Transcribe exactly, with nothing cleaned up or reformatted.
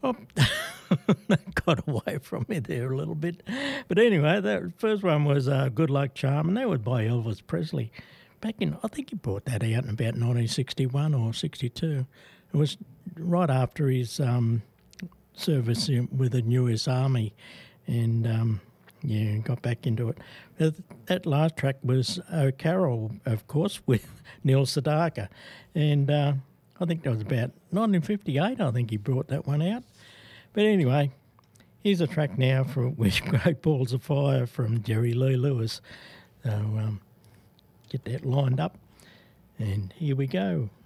Oh, that got away from me there a little bit. But anyway, that first one was uh, Good Luck Charm, and that was by Elvis Presley. Back in, I think he brought that out in about nineteen sixty-one or sixty-two. It was right after his um, service in, with the U S Army, and um, yeah, got back into it. That, that last track was Oh Carol, of course, with Neil Sedaka, and uh, I think that was about nineteen fifty-eight. I think he brought that one out. But anyway, here's a track now for with Great Balls of Fire from Jerry Lee Lewis. So um, get that lined up, and here we go.